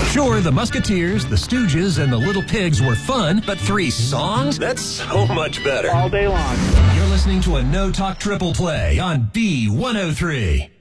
Sure, the Musketeers, the Stooges, and the Little Pigs were fun, but 3 songs? That's so much better. All day long. You're listening to a No Talk Triple Play on B103.